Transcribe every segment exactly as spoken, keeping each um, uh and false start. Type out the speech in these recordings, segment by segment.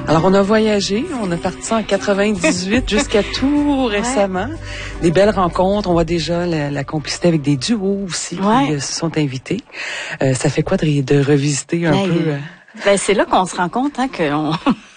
Alors, on a voyagé, on est parti en quatre-vingt-dix-huit jusqu'à tout récemment. Ouais. Des belles rencontres, on voit déjà la, la complicité avec des duos aussi ouais. qui euh, se sont invités. Euh, ça fait quoi de, de revisiter un hey, peu? Euh... Ben, c'est là qu'on se rend compte hein, que on...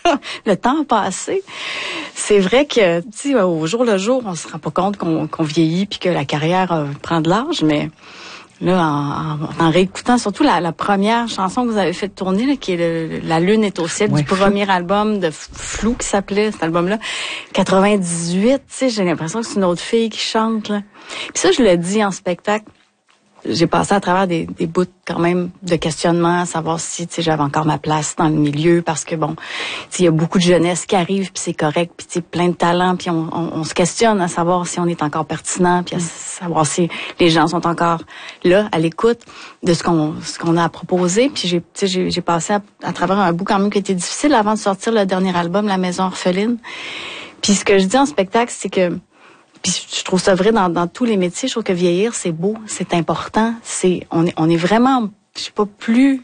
le temps a passé. C'est vrai que, tu sais, au jour le jour, on se rend pas compte qu'on, qu'on vieillit puis que la carrière euh, prend de l'âge, mais... Là, en, en, en réécoutant surtout la, la première chanson que vous avez fait tourner, là, qui est le, La Lune est au ciel, ouais, du premier album de Flou qui s'appelait cet album-là, quatre-vingt-dix-huit, tu sais, j'ai l'impression que c'est une autre fille qui chante, là. Puis ça, je le dis en spectacle. J'ai passé à travers des, des bouts quand même de questionnement, à savoir si, tu sais, j'avais encore ma place dans le milieu, parce que bon, tu sais, il y a beaucoup de jeunesse qui arrive, puis c'est correct, puis tu sais, plein de talents, puis on, on, on se questionne à savoir si on est encore pertinent, puis à savoir si les gens sont encore là, à l'écoute de ce qu'on ce qu'on a à proposer. Puis j'ai, tu sais, j'ai, j'ai passé à, à travers un bout quand même qui était difficile avant de sortir le dernier album, La Maison Orpheline. Puis ce que je dis en spectacle, c'est que puis je trouve ça vrai dans, dans tous les métiers. Je trouve que vieillir, c'est beau, c'est important. C'est, on est, on est vraiment, je sais pas, plus,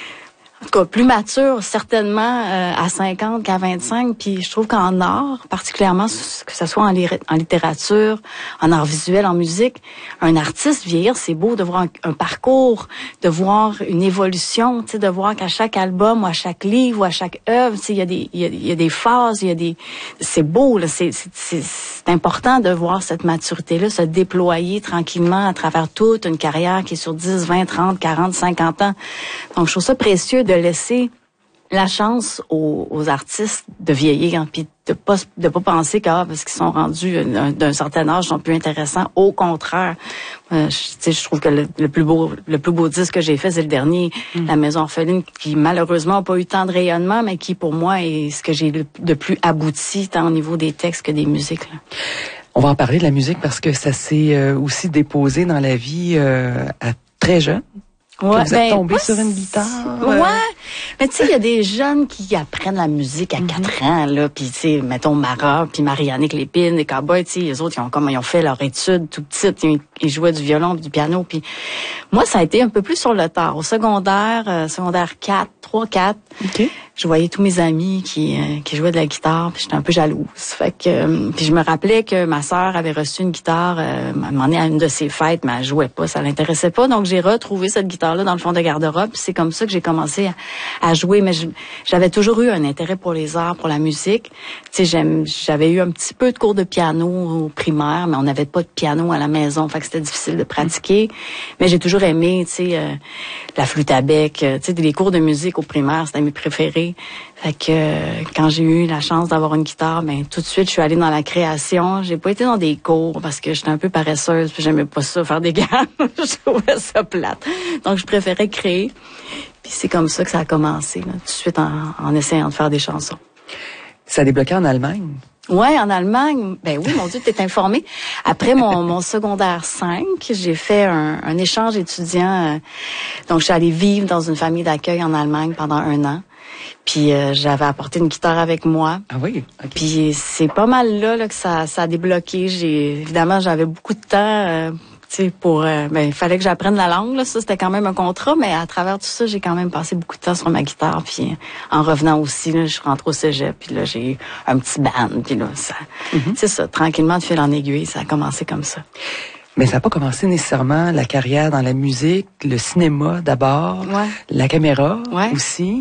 en tout cas, plus mature, certainement, euh, à cinquante qu'à vingt-cinq. Puis je trouve qu'en art, particulièrement, que ce soit en, li- en littérature, en art visuel, en musique, un artiste vieillir, c'est beau de voir un, un parcours, de voir une évolution, tu sais, de voir qu'à chaque album ou à chaque livre ou à chaque œuvre, tu sais, il y a des, il y a, il y a des phases, il y a des, c'est beau, là, c'est, c'est, c'est, c'est important de voir cette maturité-là se déployer tranquillement à travers toute une carrière qui est sur dix, vingt, trente, quarante, cinquante ans. Donc, je trouve ça précieux de laisser la chance aux, aux artistes de vieillir, hein, puis de pas de pas penser que ah, parce qu'ils sont rendus d'un, d'un certain âge, ils sont plus intéressants. Au contraire, euh, je, je trouve que le, le plus beau le plus beau disque que j'ai fait, c'est le dernier, mm. La Maison Orpheline, qui malheureusement n'a pas eu tant de rayonnement, mais qui pour moi est ce que j'ai le, de plus abouti, tant au niveau des textes que des musiques, là. On va en parler de la musique parce que ça s'est euh, aussi déposé dans la vie euh, à très jeune. Ouais, vous ben, êtes tombé sur une guitare. Ouais. Mais tu sais, il y a des jeunes qui apprennent la musique à quatre mm-hmm. ans, là, puis tu sais, mettons Mara, puis Marianne Clépine, les Cowboys, tu sais, les autres, ils ont comme, ils ont fait leur étude tout petit, ils, ils jouaient du violon, du piano, puis moi, ça a été un peu plus sur le tard. Au secondaire, euh, secondaire quatre, trois, quatre, okay. Je voyais tous mes amis qui euh, qui jouaient de la guitare, puis j'étais un peu jalouse. Fait que euh, puis je me rappelais que ma sœur avait reçu une guitare, euh, m'a demandé à une de ses fêtes, mais elle jouait pas, ça l'intéressait pas. Donc j'ai retrouvé cette guitare-là dans le fond de garde-robe. Puis c'est comme ça que j'ai commencé à, à jouer. Mais je, j'avais toujours eu un intérêt pour les arts, pour la musique. Tu sais, j'aime, j'avais eu un petit peu de cours de piano au primaire, mais on n'avait pas de piano à la maison, fait que c'était difficile de pratiquer. Mais j'ai toujours aimé, tu sais, euh, la flûte à bec, euh, tu sais, les cours de musique au primaire, c'était mes préférés. Fait que euh, quand j'ai eu la chance d'avoir une guitare, ben tout de suite je suis allée dans la création. J'ai pas été dans des cours parce que j'étais un peu paresseuse, puis j'aimais pas ça faire des gammes. Je trouvais ça plate. Donc je préférais créer. Puis c'est comme ça que ça a commencé, là, tout de suite en, en essayant de faire des chansons. Ça a débloqué en Allemagne? Ouais, en Allemagne. Ben oui, mon Dieu, t'es informé. Après mon, mon secondaire cinq, j'ai fait un, un échange étudiant. Euh, donc je suis allée vivre dans une famille d'accueil en Allemagne pendant un an. Puis euh, j'avais apporté une guitare avec moi. Ah oui. Okay. Puis c'est pas mal là, là que ça, ça a débloqué. J'ai évidemment j'avais beaucoup de temps, euh, tu sais, pour. Euh, ben il fallait que j'apprenne la langue. Là, ça c'était quand même un contrat, mais à travers tout ça, j'ai quand même passé beaucoup de temps sur ma guitare. Puis en revenant aussi, là, je suis rentrée au cégep. Puis là, j'ai eu un petit band. Puis là, ça, mm-hmm. c'est ça, tranquillement de fil en aiguille, ça a commencé comme ça. Mais ça n'a pas commencé nécessairement la carrière dans la musique, le cinéma d'abord, ouais. la caméra ouais. aussi.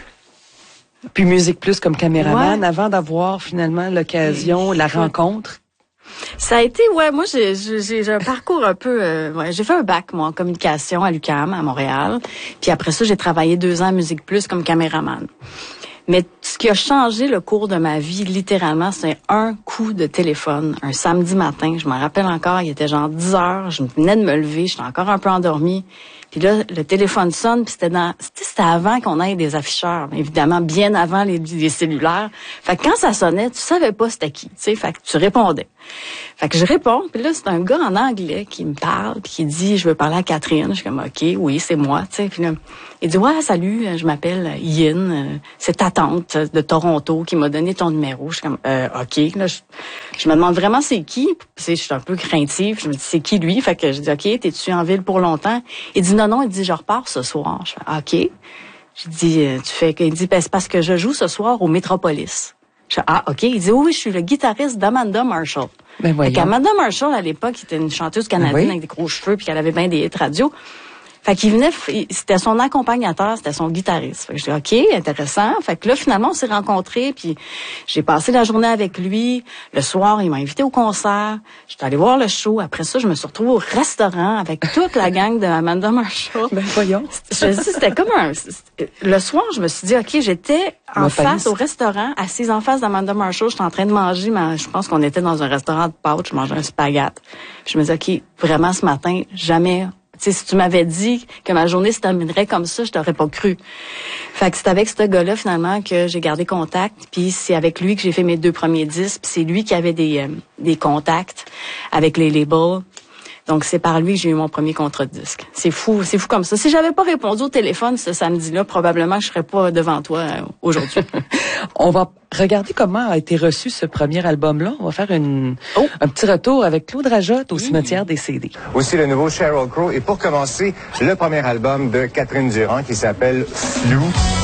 Puis Musique Plus comme caméraman, ouais. avant d'avoir finalement l'occasion, la rencontre. Ça a été, ouais, moi j'ai, j'ai, j'ai un parcours un peu, euh, ouais, j'ai fait un bac moi en communication à l'U Q A M à Montréal. Puis après ça, j'ai travaillé deux ans à Musique Plus comme caméraman. Mais ce qui a changé le cours de ma vie, littéralement, c'est un coup de téléphone, un samedi matin. Je m'en rappelle encore, il était genre dix heures, je venais de me lever, j'étais encore un peu endormie. Puis là, le téléphone sonne, puis c'était dans, c'était, c'était avant qu'on ait des afficheurs, évidemment, bien avant les, les cellulaires. Fait que quand ça sonnait, tu savais pas c'était qui, tu sais, fait que tu répondais. Fait que je réponds, puis là, c'est un gars en anglais qui me parle, puis qui dit, je veux parler à Catherine. Je suis comme, OK, oui, c'est moi, tu sais. Puis là, il dit, ouais, salut, je m'appelle Ian, c'est ta tante de Toronto qui m'a donné ton numéro. Je suis comme, euh, OK. Là, je, je me demande vraiment c'est qui. Puis, je suis un peu craintive. Je me dis, c'est qui lui? Fait que je dis, OK, t'es-tu en ville pour longtemps? Il dit, non, non, il dit, je repars ce soir. Je fais, OK. J'ai dit, euh, tu fais, il dit, ben, c'est parce que je joue ce soir au Métropolis. Je dis, ah, OK. Il dit, oui, oui, je suis le guitariste d'Amanda Marshall. Ben voyons. Fait qu'Amanda Marshall, à l'époque, était une chanteuse canadienne oui. avec des gros cheveux puis qu'elle avait bien des hits radio. Fait qu'il venait, c'était son accompagnateur, c'était son guitariste. Fait que je dis, OK, intéressant. Fait que là, finalement, on s'est rencontrés, puis j'ai passé la journée avec lui. Le soir, il m'a invité au concert. J'étais allée voir le show. Après ça, je me suis retrouvée au restaurant avec toute la gang de Amanda Marshall. Ben voyons. Je dis, c'était comme un... Le soir, je me suis dit, OK, j'étais en Ma face famille. au restaurant, assise en face d'Amanda Marshall. J'étais en train de manger, mais je pense qu'on était dans un restaurant de pâtes. Je mangeais un spaghette. Puis je me dis, OK, vraiment, ce matin, jamais... Tu sais, si tu m'avais dit que ma journée se terminerait comme ça, je t'aurais pas cru. Fait que c'est avec ce gars-là, finalement, que j'ai gardé contact. Puis c'est avec lui que j'ai fait mes deux premiers disques. Puis c'est lui qui avait des, euh, des contacts avec les labels. Donc, c'est par lui que j'ai eu mon premier contrat de disque. C'est fou, c'est fou comme ça. Si j'avais pas répondu au téléphone ce samedi-là, probablement que je serais pas devant toi euh, aujourd'hui. On va regarder comment a été reçu ce premier album-là. On va faire une, oh. un petit retour avec Claude Rajotte au mmh. cimetière des C D. Aussi le nouveau Sheryl Crow. Et pour commencer, le premier album de Catherine Durand qui s'appelle Flou.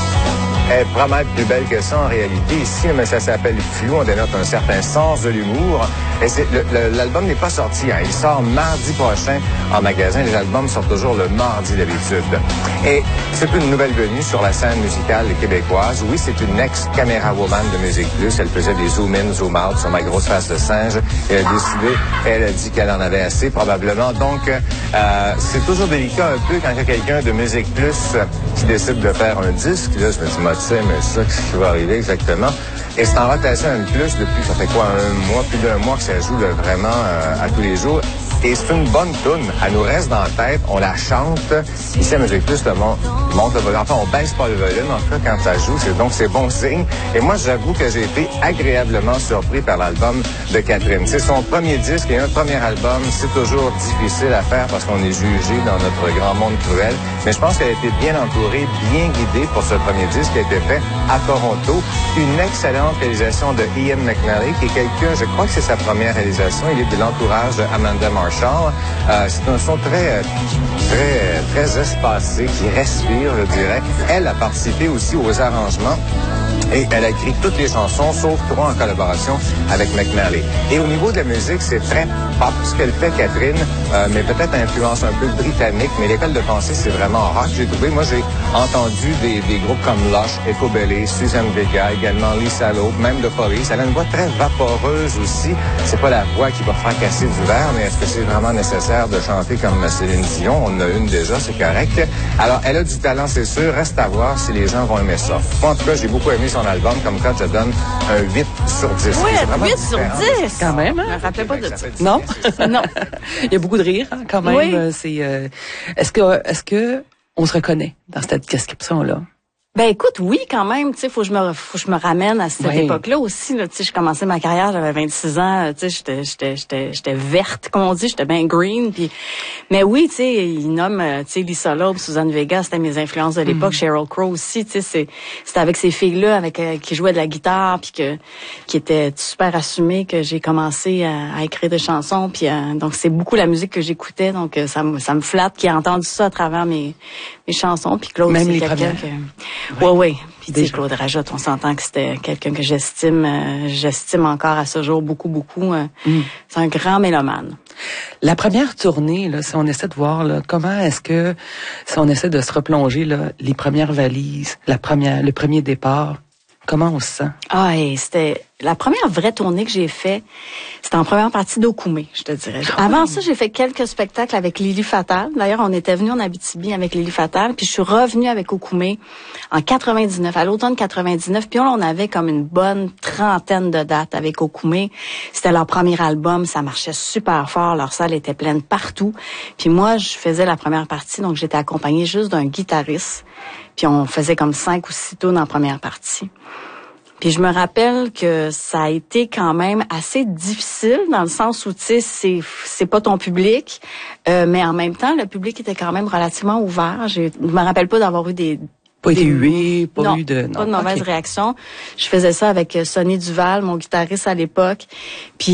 Elle est vraiment plus belle que ça en réalité ici, mais ça s'appelle Flou. On dénote un certain sens de l'humour. Et c'est, le, le, l'album n'est pas sorti, hein. Il sort mardi prochain en magasin. Les albums sortent toujours le mardi d'habitude. Et c'est une nouvelle venue sur la scène musicale québécoise. Oui, c'est une ex-caméra woman de Musique Plus. Elle faisait des zoom-in, zoom-out sur ma grosse face de singe. Et elle a décidé, elle a dit qu'elle en avait assez probablement. Donc, euh, c'est toujours délicat un peu quand il y a quelqu'un de Musique Plus qui décide de faire un disque. Là, je me dis, tu sais, mais ça, qu'est-ce qui va arriver exactement? Et c'est en rotation M plus depuis, ça fait quoi, un mois, plus d'un mois que ça joue là, vraiment euh, à tous les jours. Et c'est une bonne toune. Elle nous reste dans la tête, on la chante. Ici à Musique Plus, le monde monte le volume. Enfin, on baisse pas le volume, en tout cas, quand ça joue. C'est, donc, c'est bon signe. Et moi, j'avoue que j'ai été agréablement surpris par l'album de Catherine. C'est son premier disque et un premier album. C'est toujours difficile à faire parce qu'on est jugé dans notre grand monde cruel. Mais je pense qu'elle a été bien entourée, bien guidée pour ce premier disque qui a été fait à Toronto. Une excellente réalisation de Ian McNally, qui est quelqu'un, je crois que c'est sa première réalisation. Il est de l'entourage de Amanda Marshall. Euh, c'est un son très, très, très espacé, qui respire, je dirais. Elle a participé aussi aux arrangements. Et elle a écrit toutes les chansons, sauf trois en collaboration avec McNally. Et au niveau de la musique, c'est très pop, ce qu'elle fait, Catherine, euh, mais peut-être influence un peu britannique. Mais l'école de pensée, c'est vraiment rock, j'ai trouvé. Moi, j'ai entendu des, des groupes comme Lush, Echo Belly, Suzanne Vega, également Lisa Loeb, même The Police. Elle a une voix très vaporeuse aussi. C'est pas la voix qui va faire casser du verre, mais est-ce que c'est vraiment nécessaire de chanter comme Céline Dion? On en a une déjà, c'est correct. Alors, elle a du talent, c'est sûr. Reste à voir si les gens vont aimer ça. Moi, en tout cas, j'ai beaucoup aimé son album, comme quand je donne un huit sur dix. Oui, huit sur dix! Quand même, hein? Je me rappelais pas de ça. Non? Non. Il y a beaucoup de rire, hein, quand même. Oui. C'est, euh, est-ce que, est-ce que on se reconnaît dans cette description-là? Ben écoute, oui, quand même, tu sais, faut que je me faut que je me ramène à cette oui. époque-là aussi, là, tu sais, je commençais ma carrière, j'avais vingt-six ans, tu sais, j'étais j'étais j'étais j'étais verte, comme on dit, j'étais bien green, puis mais oui, tu sais, il nomme tu sais Lisa Loeb, Suzanne Vega, c'était mes influences de l'époque, mm. Sheryl Crow aussi, tu sais, c'est c'était avec ces filles-là avec euh, qui jouaient de la guitare puis que qui étaient super assumées que j'ai commencé à, à écrire des chansons, puis euh, donc c'est beaucoup la musique que j'écoutais, donc euh, ça me ça me flatte qui a entendu ça à travers mes mes chansons, puis Claude, même c'est les quelqu'un premières. que ouais ouais. Puis tu sais, Claude Rajotte, on s'entend que c'était quelqu'un que j'estime, euh, j'estime encore à ce jour beaucoup, beaucoup. Euh, mm. C'est un grand mélomane. La première tournée, là, si on essaie de voir, là, comment est-ce que, si on essaie de se replonger, là, les premières valises, la première, le premier départ, comment on se sent? Ah, et c'était la première vraie tournée que j'ai fait, c'était en première partie d'Okoumé, je te dirais. Avant ça, j'ai fait quelques spectacles avec Lily Fatal. D'ailleurs, on était venu en Abitibi avec Lily Fatal, puis je suis revenue avec Okoumé en quatre-vingt-dix-neuf, à l'automne quatre-vingt-dix-neuf. Puis on avait comme une bonne trentaine de dates avec Okoumé. C'était leur premier album, ça marchait super fort, leur salle était pleine partout. Puis moi, je faisais la première partie, donc j'étais accompagnée juste d'un guitariste. Puis on faisait comme cinq ou six tunes en première partie. Puis je me rappelle que ça a été quand même assez difficile dans le sens où, tu sais, c'est c'est pas ton public, euh, mais en même temps, le public était quand même relativement ouvert. J'ai, je me rappelle pas d'avoir eu des... Pas été des, hué, pas non, eu de... Non, pas de mauvaise okay. réaction. Je faisais ça avec Sonny Duval, mon guitariste à l'époque. Puis